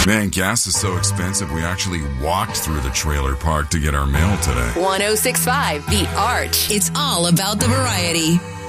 Man, gas is so expensive, we actually walked through the trailer park to get our mail today. 1065 The Arch. It's all about the variety.